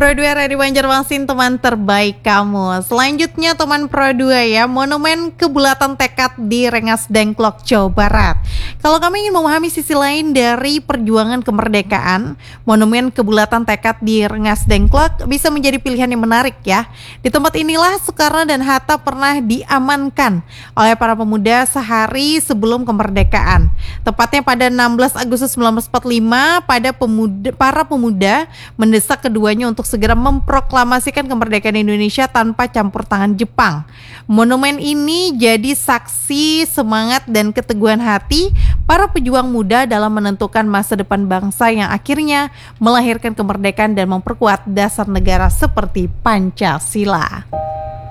Pro 2 Radio Banjarmasin, teman terbaik kamu. Selanjutnya teman Pro 2 ya, Monumen Kebulatan Tekad di Rengas Dengklok, Jawa Barat. Kalau kami ingin memahami sisi lain dari perjuangan kemerdekaan, Monumen Kebulatan Tekad di Rengas Dengklok bisa menjadi pilihan yang menarik ya. Di tempat inilah Soekarno dan Hatta pernah diamankan oleh para pemuda sehari sebelum kemerdekaan. Tepatnya pada 16 Agustus 1945, para pemuda mendesak keduanya untuk segera memproklamasikan kemerdekaan Indonesia tanpa campur tangan Jepang. Monumen ini jadi saksi semangat dan keteguhan hati para pejuang muda dalam menentukan masa depan bangsa yang akhirnya melahirkan kemerdekaan dan memperkuat dasar negara seperti Pancasila.